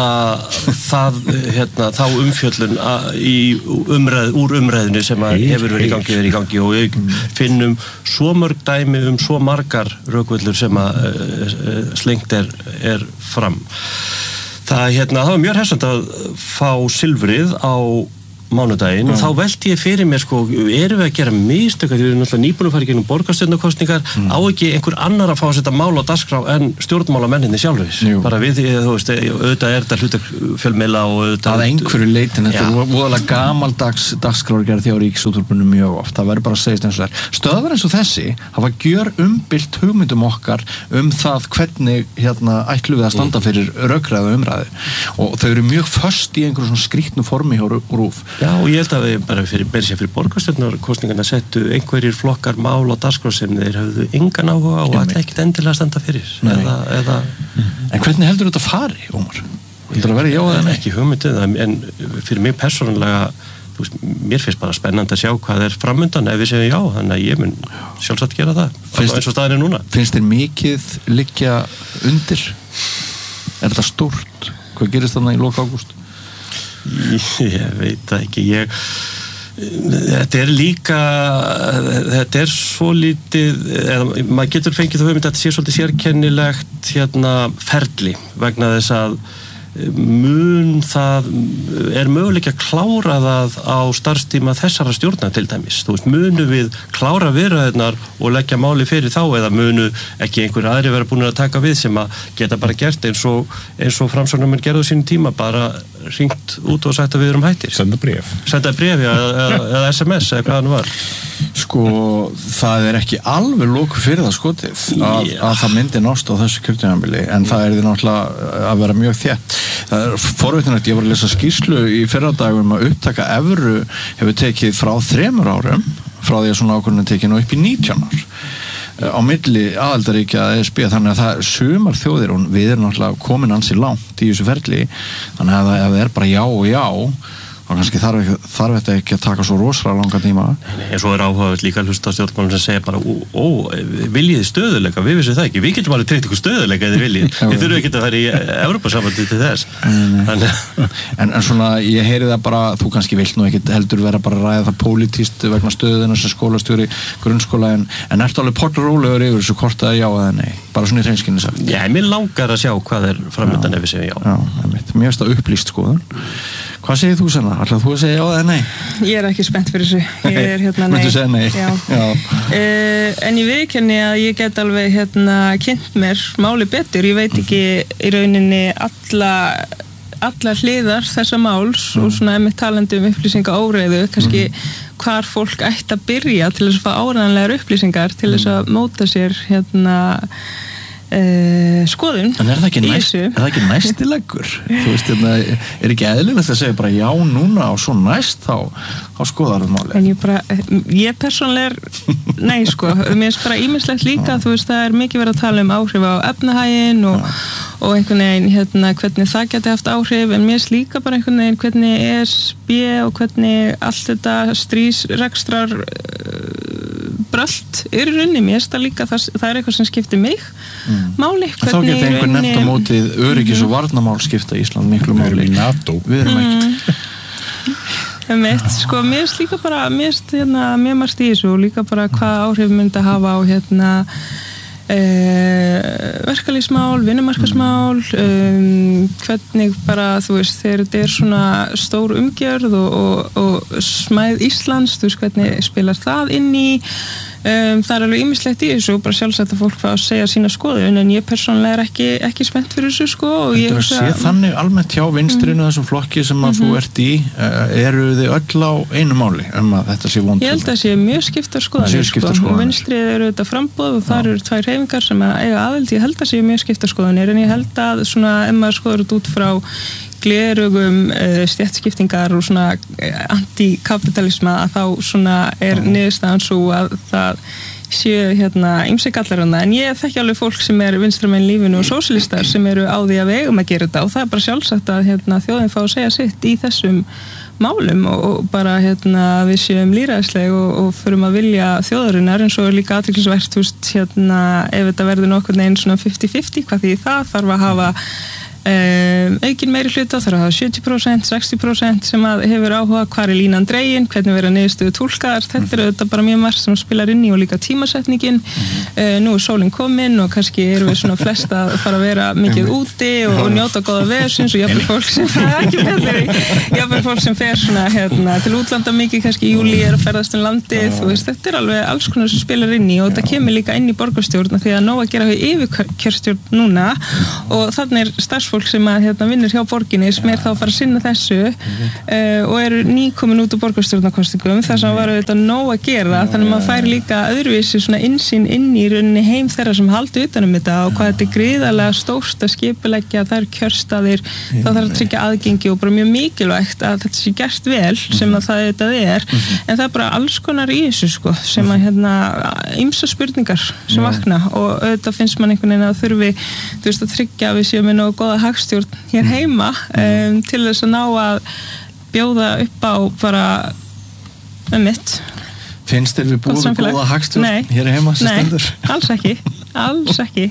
fylla þá umfjöllun úr umræðinu sem hefur verið í gangi og við finnum svo mörg dæmi svo margar rökvillur sem slengt er fram. Það var mjög hressandi að fá silfrið á mánudaginn og þá velti ég fyrir mér sko, erum við að gera mistök því við erum náttúrulega nýbúin að fara í gegnum borgarstjórnarkosningar á ekki einhver annar að fá að setja mál á dagskrá en stjórnmálamenninni sjálfis bara við, þú veist, auðvitað er þetta hlutur fjölmiðla og auðvitað að einhverju leitin, þetta er voðalega gamaldags dagskrágerð hjá Ríkisútvarpinu mjög oft, það verður bara að segja eins og þær stöðvar eins og þessi hafa gjör umbylt hugmyndum okkar það hvernig ætlum við að standa fyrir rökræðu umræðu og þau eru mjög föst í einhverju svona skrýtnu formi hjá RÚV. Já, og ég held að við bara fyrir borgarstjórnarkosningarna settu einhverjir flokkar mál á dagskrá sem þeir höfðu engan áhuga og ætla ekkert endilega að standa fyrir eða... En hvernig heldur þetta fari, Ómar? Heldur það að vera já eða ekki hugmyndið, en fyrir mig persónulega, þú veist, mér finnst bara spennandi að sjá hvað er framundan ef við segjum já, þannig að ég mun sjálfsagt gera það, eins og staðan er núna. Finnst þér mikið liggja undir? Er þetta stórt? Hvað gerist þarna í lok ágúst? Ég veit það ekki, þetta er svo lítið, maður getur fengið þú hugmynd að þetta sé svolítið sérkennilegt ferli vegna þess að er möguleik að klára það á starfstíma þessara stjórna til dæmis, þú veist, munu við klára viðræðurnar og leggja máli fyrir þá eða munu ekki einhverju aðri vera búin að taka við sem að geta bara gert eins og framsóknarmenn gerðu á sínum tíma, bara hringt út og sagt að við erum hættir. Senda bréf, eða SMS eða hvað hann var. Sko, það er ekki alveg lóku fyrir það skotið að það myndi nást á þessu kjörtímabili en það er því náttúrulega að vera mjög þétt. Það er forvitnilegt, ég var að lesa skýrslu í fyrradagum að upptaka evru hefur tekið frá 3 árum frá því að svona ákvörðun tekið nú upp í 19 ár á milli aðildarríkja ESB þannig að það sumar þjóðir og við erum náttúrulega komin ansi langt í þessu ferli þannig að ef það er bara já og já og kannski þarf þetta ekki að taka svo rosalega langa tíma. En svo er áhugavert líka að hlusta á stjórnmálum sem segja bara viljið stöðuleika, við vissum það ekki, við getum alveg tryggt ykkur stöðuleika eða viljið, við þurfum ekki að fara í Evrópusambandið til þess. En svona, ég heyri það bara, þú kannski vilt nú ekki heldur vera bara að ræða það pólitískt vegna stöðuna sem skólastjóri grunnskóla en ertu alveg portarólegur yfir þessu hvort að já eða nei, bara svona í hreinskilni sagt. Já, mér langar að sjá hvað er framundan ef við segjum já. Mér finnst það upplýst skoðun. Hvað segir þú Sanna? Ætlar þú að segja já eða nei? Ég er ekki spennt fyrir þessu. Ég er nei. Möntu segja nei? Já. En ég viðurkenni að ég get alveg kynnt mér máli betur. Ég veit ekki í rauninni allar hliðar þessa máls og svona með talandi upplýsingaóreiðu, kannski hvar fólk ætti að byrja til þess að fá áreiðanlegar upplýsingar til þess að móta sér skoðun. En er það ekki næstilegur? Þú veist, er ekki eðlilegt að segja bara já núna og svo næst þá skoðar það máli? En ég persónlega nei sko, mér er bara ýmislegt líka, þú veist, það er mikið verið að tala um áhrif á efnahaginn og einhvern veginn hvernig það geti haft áhrif, en mér er líka bara einhvern veginn hvernig ESB og hvernig allt þetta stríðsrekstrar brölt er í rauninni, mér er það líka það er eitthvað sem skiptir mig máli. Þá geta einhver nefnt á mótið öryggis og varnarmál skipta Ísland miklu máli. Við erum í NATO. Við erum ekki. Sko, mér er líka bara mér margt í þessu og líka bara hvað áhrif myndi að hafa á verkalýðsmál, vinnumarkaðsmál, hvernig bara, þú veist, þegar þetta er svona stór umgjörð og smæð Íslands, þú veist, hvernig spilar það inn í, það er alveg ýmislegt í þessu og bara sjálfsagt að fólk fá að segja sína skoðun, en ég persónulega er ekki spennt fyrir þessu, sko. Þetta er að sé þannig almennt hjá vinstrinu þessum flokki sem að þú ert í, eru þið öll á einu máli að þetta sé vond? Ég held að sé mjög skiptar skoðanir, sko. Vinstrið eru þetta framboð og þar eru 2 hreyfingar sem að eiga aðild, ég held að sé mjög skiptar skoðanir, en ég held að svona, ef maður skoður þetta út frá glerugum stéttskiptingar og svona antikapitalisma að þá svona er niðurstaðan svo að það séu ýmsir gallar hana, en ég þekki alveg fólk sem er vinstramenn í lífinu og sósíalistar sem eru á því að við eigum að gera þetta og það er bara sjálfsagt að þjóðin fá að segja sitt í þessum málum og bara við séum lýðræðisleg og förum að vilja þjóðarinnar, en svo er líka athyglisvert ef þetta verður nokkurn veginn svona 50-50, hvað því það þarf að hafa aukin meiri hluta, þarf að hafa 70%, 60% sem að hefur áhuga, hvar er línan dregin, hvernig vera niðurstöðu túlkaðar, þetta auðvitað bara mjög margt sem spilar inn í og líka tímasetningin. Nú er sólin komin og kannski erum við svona flest að fara að vera mikið úti og njóta góða veðursins og jafnvel fólk sem jafnvel fólk sem fer svona til útlanda mikið, kannski í júlí er að ferðast um landið, þú veist, þetta er alveg alls konar sem spilar inn í og þetta kemur líka inn í borgarstjórn því að nóg að gera yfirkjörstjórn núna og þannig er starfsfólk sem að vinnur hjá borginni sem er þá að fara að sinna þessu og eru nýkomin út úr borgarstjórnarkostingum þar sem var auðvitað nóg að gera þannig að maður fær líka öðruvísi svona innsýn inn í rauninni heim þeirra sem haldi utan þetta og hvað þetta er gríðarlega stórt að skipuleggja, það eru kjörstaðir þá þarf að tryggja aðgengi og bara mjög mikilvægt að þetta sé gert vel sem að það auðvitað er en það er bara alls konar í þessu sko sem að ýmsar spurningar sem vakna og auðvitað finnst mann einhvern veginn að þurfi þú veist að tryggja að við séum með nógu góða hagstjórn hér heima til þess að ná að bjóða upp á bara mitt. Finnst þér við búið góða hagstjórn hér heima sem stendur? Nei, alls ekki.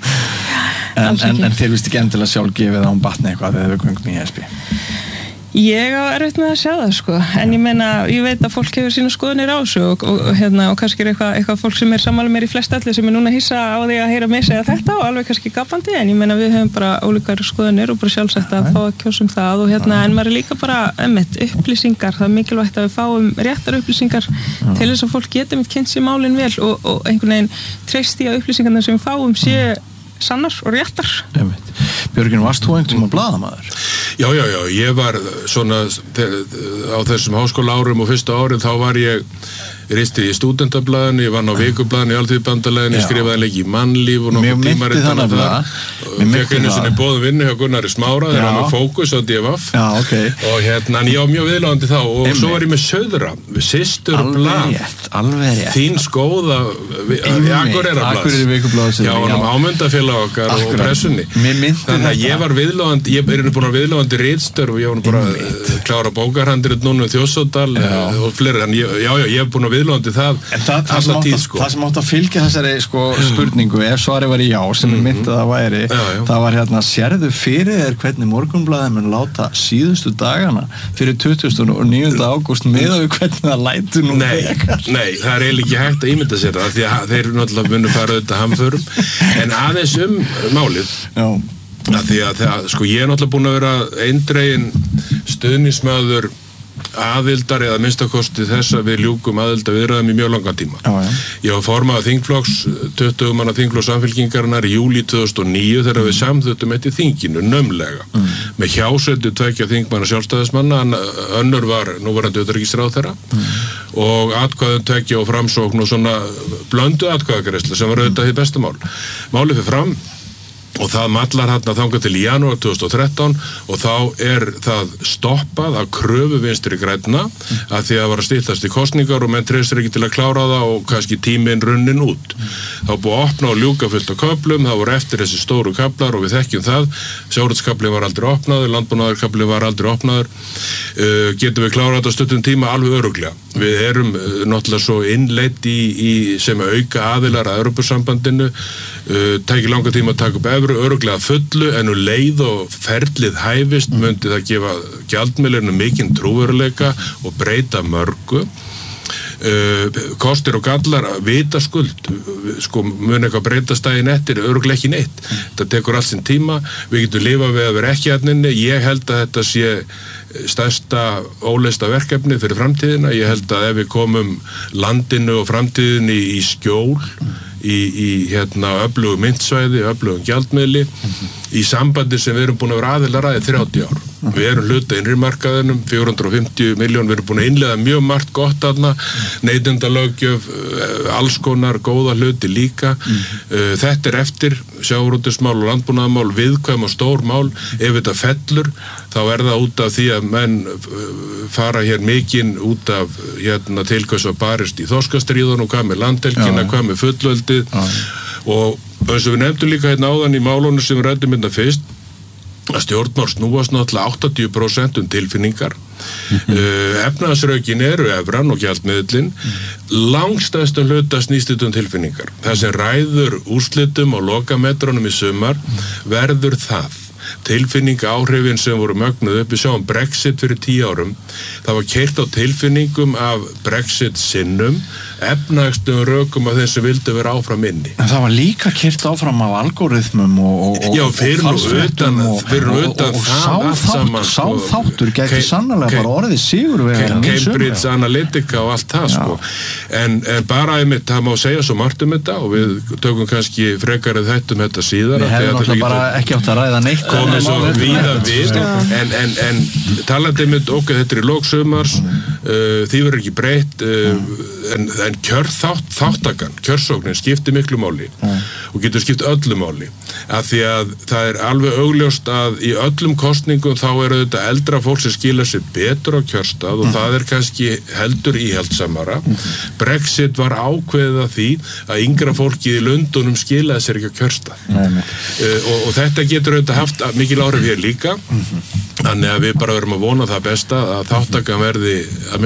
En þér vist ekki endilega sjálf gefið á batni eitthvað þegar við göngum í ESB? Ég á erfitt með að sjá það sko, en ég meina, ég veit að fólk hefur sína skoðunir á þessu og kannski er eitthvað fólk sem er sammála mér í flest allir sem er núna að hissa á því að heyra mig segja þetta og alveg kannski gapandi, en ég meina við höfum bara ólíkar skoðunir og bara sjálfsagt að fá að kjósa það og en maður er líka bara upplýsingar, það er mikilvægt að við fáum réttar upplýsingar til þess að fólk geti kynnt sér málin vel og einhvern veginn treysti að upplýsingarna sem við fáum sé sannar og réttar. Björgvin, varst þú einhvern tímann blaðamaður? Já, ég var svona á þessum háskóla árum og fyrsta árin þá var ég risti í stúdentablaðinu, ég vann á vikublaðinu í Alþýðubandalaginu, ég skrifaði leik í Mannlíf og nokkuð tímaritana það og fekk einu sinni boðum vinnu hjá Gunnari Smára þegar hann var fókus á DFF og ég var mjög viðlóðandi þá og svo var ég með Söðra, systur blað þín skóða Akureyrablað já, ámyndafélag okkar og pressunni þannig að ég var viðlóðandi ég er búin að viðlóðandi ritstörf og ég var bara að klára bókarhandrit núna Þjórsádal og fleiri, ég hef búin að viðlóðandi það alla tíð sko. Það sem átt að fylgja þessari sko, spurningu ef svarið var já sem ég myndi að það væri það var sérðu fyrir þér hvernig Morgunblaðið mun láta síðustu dagana fyrir 29. ágúst miðað við hvernig það lætur nú þegar Nei, það er eiginlega ekki hægt að ímynda sér það því að þeir náttúrulega munu fara auðvitað hamförum en aðeins málið því að sko ég er náttúrulega búin að vera eindregin stuðningsmaður aðildar eða minnstakosti þess að við ljúkum aðildarviðræðum í mjög langan tíma. Ég var formaður þingflokks 20 manna þingflokks Samfylkingarinnar í júlí 2009 þegar við samþykktum þetta í þinginu naumlega með hjásetu 2 þingmanna sjálfstæðismanna önnur var núverandi utanríkisráðherra og atkvæðum 2 og Framsókn og svona blöndu atkvæðagreiðsla sem var auðvitað hið besta mál. Málið fyrir fram og það mallar þangað til í janúar 2013 og þá er það stoppað af kröfu Vinstri grænna að því að var að styttast í kosningar og menn treystir ekki til að klára það og kannski tíminn runnin út. Það var búið að opna og ljúka fullt á köflum, það voru eftir þessi stóru köflar og við þekkjum það, sjávarútvegskaflinn var aldrei opnaður, landbúnaðarkaflinn var aldrei opnaður, getum við klárað þetta á stuttum tíma alveg örugglega. Við erum náttúrulega svo innleitt í sem auka aðilar að Evrópusambandinu, tæki langa tíma að taka upp evru, örugglega fullu en leið og ferlið hæfist myndi það gefa gjaldmiðlunum mikinn trúveruleika og breyta mörgu. Kostir og gallar vitaskuld sko mun eitthvað breytast daginn eftir örugglega ekki neitt, þetta tekur allt sinn tíma við getum lifað við að vera ekki hérna ég held að þetta sé stærsta óleysta verkefni fyrir framtíðina, ég held að ef við komum landinu og framtíðinni í skjól í öflugum myntsvæði, öflugum gjaldmiðli í sambandi sem við erum búin að vera aðilar að í 30 ár. Við erum hluta innri markaðinum, 450 miljón, við erum búin að innleiða mjög margt gott þarna, neytendalöggjöf, alls konar góða hluti líka. Þetta er eftir sjávarútvegsmál og landbúnaðarmál, viðkvæm og stór mál. Ef þetta fellur, þá er það út af því að menn fara hér mikinn út af tilkvæðs að barist í þorskastríðunum, hvað með landhelgina, hvað með fullveldið og eins og við nefndum líka áðan í málunum sem við ræddum fyrst að stjórnmál snúast náttúrulega 80% tilfinningar. Efnahagsrökin eru evran og gjaldmiðillinn, langstærstum hluta snýst tilfinningar. Það sem ræður úrslitum og lokametrónum í sumar verður það. tilfinninga áhrifin sem voru mögnuð upp. Við sjáum Brexit fyrir 10 árum. Það var keyrt á tilfinningum af Brexit sinnum, efnagstum rökum af þeim sem vildu vera áfram inni. En það var líka keyrt áfram af algoritmum Já, fyrir utan það allt saman. Sá þáttur gæti sannarlega bara orðið sigurvegari. Cambridge Analytica og allt það, sko. En bara einmitt, það má segja svo margt þetta og við tökum kannski frekarið þetta síðar. Við hefum náttúrulega bara ekki átt að ræða neitt. Komið svo víða við, en talandi einmitt, þetta í lok sumars, því verður ekki breytt, en kjörþáttakan, kjörsóknin skiptir miklu máli og getur skipt öllu máli. Af því að það er alveg augljóst að í öllum kosningum þá eru þetta eldra fólk sem skila sér betur á kjörstað og það er kannski heldur íhaldsamara. Brexit var ákveðið af því að yngra fólkið í Lundunum skilaði sér ekki á kjörstað. Og þetta getur auðvitað haft mikil áhrif hér líka. Þannig að við bara verum að vona það besta að þáttakan verði að